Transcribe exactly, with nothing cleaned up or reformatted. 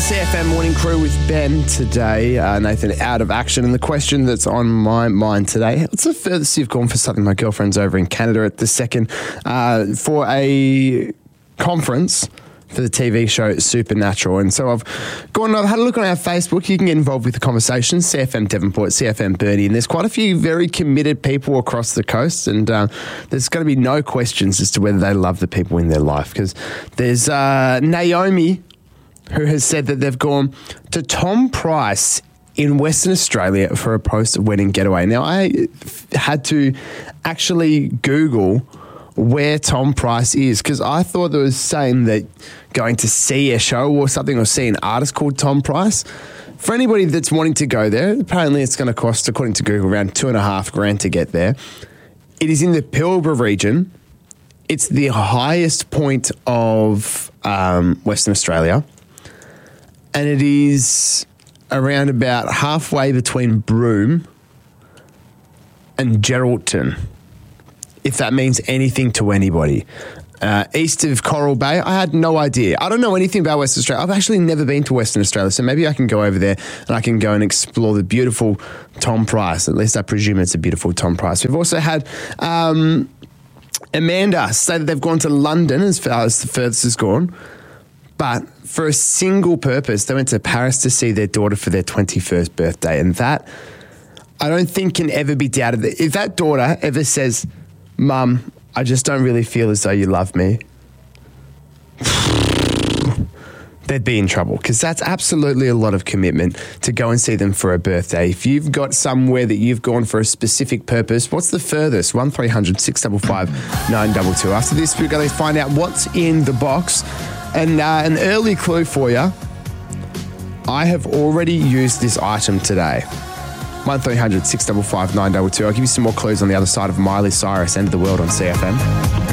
C F M Morning Crew with Ben today. Uh, Nathan out of action. And the question that's on my mind today, what's the furthest you've gone for something? My girlfriend's over in Canada at the second uh, for a conference for the T V show Supernatural. And so I've gone, I've had a look on our Facebook. You can get involved with the conversation, C F M Devonport, C F M Burnie. And there's quite a few very committed people across the coast. And uh, there's going to be no questions as to whether they love the people in their life. Because there's uh, Naomi, who has said that they've gone to Tom Price in Western Australia for a post-wedding getaway. Now, I had to actually Google where Tom Price is because I thought there was saying that going to see a show or something or see an artist called Tom Price. For anybody that's wanting to go there, apparently it's going to cost, according to Google, around two and a half grand to get there. It is in the Pilbara region. It's the highest point of um, Western Australia. And it is around about halfway between Broome and Geraldton, if that means anything to anybody. Uh, east of Coral Bay, I had no idea. I don't know anything about Western Australia. I've actually never been to Western Australia, so maybe I can go over there and I can go and explore the beautiful Tom Price. At least I presume it's a beautiful Tom Price. We've also had um, Amanda say that they've gone to London as far as the furthest has gone. But for a single purpose, they went to Paris to see their daughter for their twenty-first birthday. And that, I don't think can ever be doubted. If that daughter ever says, Mum, I just don't really feel as though you love me, they'd be in trouble because that's absolutely a lot of commitment to go and see them for a birthday. If you've got somewhere that you've gone for a specific purpose, what's the furthest? one three hundred six five five nine two two. After this, we're going to find out what's in the box. And uh, an early clue for you, I have already used this item today. one three hundred six five five nine two two. I'll give you some more clues on the other side of Miley Cyrus, End of the World on C F M.